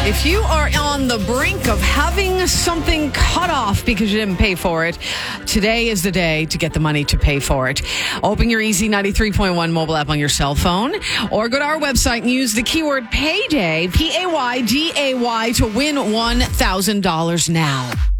If you are on the brink of having something cut off because you didn't pay for it, today is the day to get the money to pay for it. Open your Easy 93.1 mobile app on your cell phone or go to our website and use the keyword payday, Payday, to win $1,000 now.